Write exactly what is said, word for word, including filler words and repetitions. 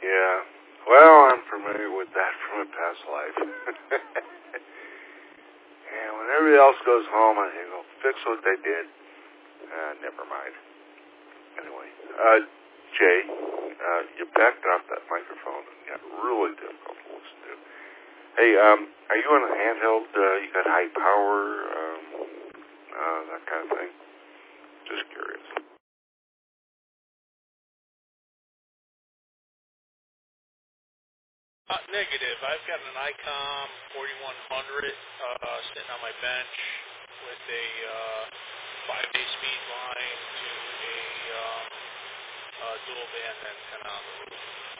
Yeah. Well, I'm familiar with that from a past life. And when everybody else goes home, I think, "Oh, fix what they did." Uh, never mind. Anyway, uh, Jay, uh, you backed off that microphone and got really difficult to listen to. Hey, um, are you on a handheld? Uh, you got high power, um, uh, that kind of thing? Just curious. Uh, negative. I've got an ICOM forty-one hundred uh, sitting on my bench with a uh, five-day speed line to a um, uh, dual band antenna on the roof.